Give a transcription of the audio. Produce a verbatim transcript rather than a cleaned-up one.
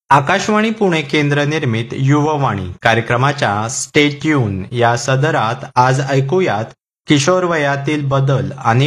आकाशवाणी पुणे केंद्र निर्मित युववाणी कार्यक्रमाच्या स्टे ट्यून या सदरात आज ऐकूयात किशोरवयातील बदल आणि